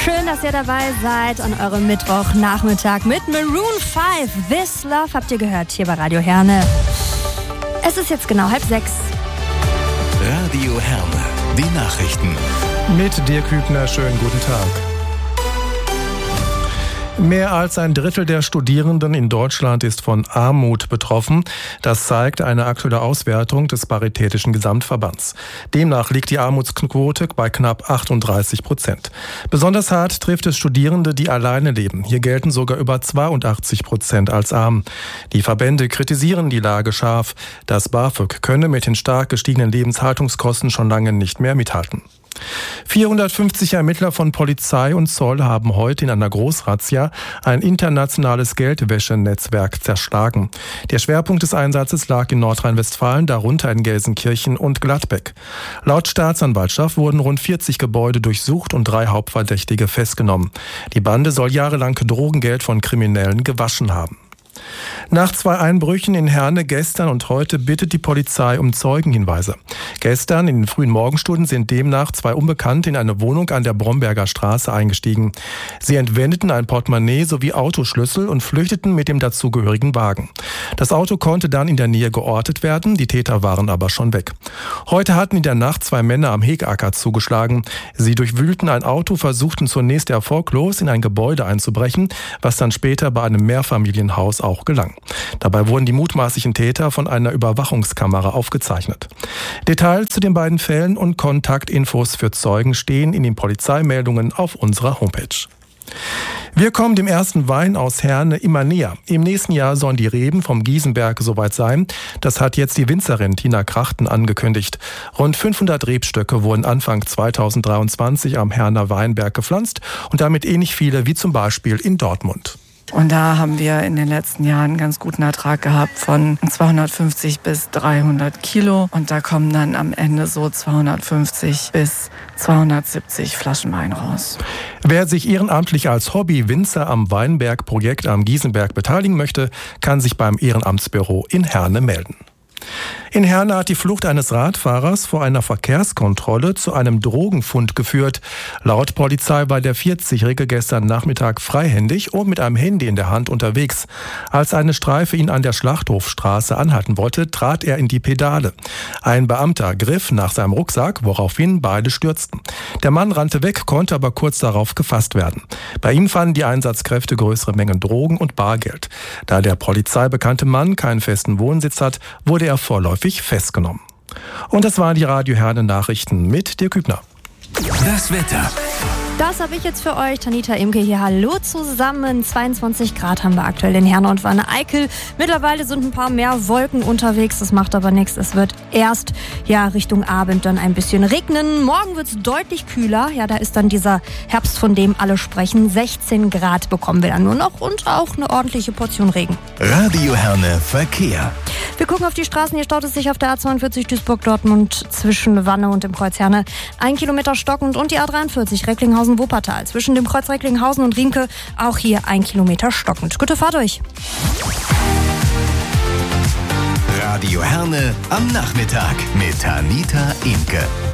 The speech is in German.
Schön, dass ihr dabei seid an eurem Mittwochnachmittag mit Maroon 5. This Love habt ihr gehört hier bei Radio Herne. Es ist jetzt genau 5:30. Radio Herne, die Nachrichten. Mit Dirk Hübner, schönen guten Tag. Mehr als ein Drittel der Studierenden in Deutschland ist von Armut betroffen. Das zeigt eine aktuelle Auswertung des Paritätischen Gesamtverbands. Demnach liegt die Armutsquote bei knapp 38%. Besonders hart trifft es Studierende, die alleine leben. Hier gelten sogar über 82% als arm. Die Verbände kritisieren die Lage scharf. Das BAföG könne mit den stark gestiegenen Lebenshaltungskosten schon lange nicht mehr mithalten. 450 Ermittler von Polizei und Zoll haben heute in einer Großrazzia ein internationales Geldwäschenetzwerk zerschlagen. Der Schwerpunkt des Einsatzes lag in Nordrhein-Westfalen, darunter in Gelsenkirchen und Gladbeck. Laut Staatsanwaltschaft wurden rund 40 Gebäude durchsucht und 3 Hauptverdächtige festgenommen. Die Bande soll jahrelang Drogengeld von Kriminellen gewaschen haben. Nach 2 Einbrüchen in Herne gestern und heute bittet die Polizei um Zeugenhinweise. Gestern in den frühen Morgenstunden sind demnach 2 Unbekannte in eine Wohnung an der Bromberger Straße eingestiegen. Sie entwendeten ein Portemonnaie sowie Autoschlüssel und flüchteten mit dem dazugehörigen Wagen. Das Auto konnte dann in der Nähe geortet werden, die Täter waren aber schon weg. Heute hatten in der Nacht 2 Männer am Hegacker zugeschlagen. Sie durchwühlten ein Auto, versuchten zunächst erfolglos in ein Gebäude einzubrechen, was dann später bei einem Mehrfamilienhaus auch gelang. Dabei wurden die mutmaßlichen Täter von einer Überwachungskamera aufgezeichnet. Details zu den beiden Fällen und Kontaktinfos für Zeugen stehen in den Polizeimeldungen auf unserer Homepage. Wir kommen dem ersten Wein aus Herne immer näher. Im nächsten Jahr sollen die Reben vom Giesenberg soweit sein. Das hat jetzt die Winzerin Tina Krachten angekündigt. Rund 500 Rebstöcke wurden Anfang 2023 am Herner Weinberg gepflanzt und damit ähnlich viele wie zum Beispiel in Dortmund. Und da haben wir in den letzten Jahren einen ganz guten Ertrag gehabt von 250 bis 300 Kilo. Und da kommen dann am Ende so 250 bis 270 Flaschen Wein raus. Wer sich ehrenamtlich als Hobby-Winzer am Weinberg-Projekt am Giesenberg beteiligen möchte, kann sich beim Ehrenamtsbüro in Herne melden. In Herne hat die Flucht eines Radfahrers vor einer Verkehrskontrolle zu einem Drogenfund geführt. Laut Polizei war der 40-Jährige gestern Nachmittag freihändig und mit einem Handy in der Hand unterwegs. Als eine Streife ihn an der Schlachthofstraße anhalten wollte, trat er in die Pedale. Ein Beamter griff nach seinem Rucksack, woraufhin beide stürzten. Der Mann rannte weg, konnte aber kurz darauf gefasst werden. Bei ihm fanden die Einsatzkräfte größere Mengen Drogen und Bargeld. Da der Polizei bekannte Mann keinen festen Wohnsitz hat, wurde er vorläufig festgenommen. Und das waren die Radio Herne Nachrichten mit Dirk Hübner. Das Wetter. Das habe ich jetzt für euch. Tanita Imke hier. Hallo zusammen. 22 Grad haben wir aktuell in Herne und Wanne-Eickel. Mittlerweile sind ein paar mehr Wolken unterwegs. Das macht aber nichts. Es wird erst Richtung Abend dann ein bisschen regnen. Morgen wird es deutlich kühler. Ja, da ist dann dieser Herbst, von dem alle sprechen. 16 Grad bekommen wir dann nur noch und auch eine ordentliche Portion Regen. Radio Herne Verkehr. Wir gucken auf die Straßen. Hier staut es sich auf der A42 Duisburg-Dortmund zwischen Wanne und dem Kreuz Herne. 1 Kilometer stockend und die A43 Recklinghausen-Wuppertal. Zwischen dem Kreuz Recklinghausen und Rienke auch hier 1 Kilometer stockend. Gute Fahrt euch. Radio Herne am Nachmittag mit Tanita Imke.